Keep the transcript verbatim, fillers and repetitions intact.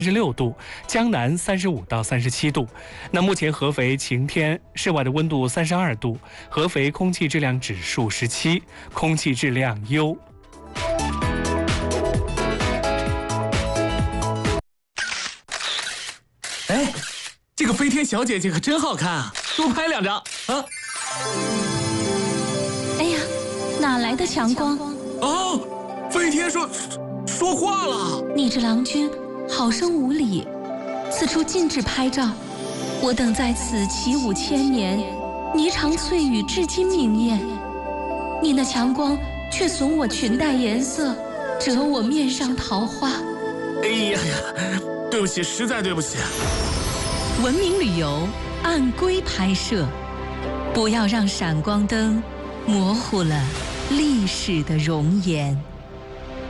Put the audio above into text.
三十六度，江南三十五到三十七度。那目前合肥晴天，室外的温度三十二度，合肥空气质量指数十七，空气质量优。 哎，这个飞天小姐姐可真好看啊，多拍两张啊！ 哎呀，哪来的强光？ 哦，飞天说说话了。 你这郎君好生无礼，此处禁止拍照。我等在此起舞千年，霓裳翠羽至今明艳。你那强光却损我裙带颜色，折我面上桃花。 哎呀呀，对不起，实在对不起。 文明旅游按规拍摄，不要让闪光灯模糊了历史的容颜。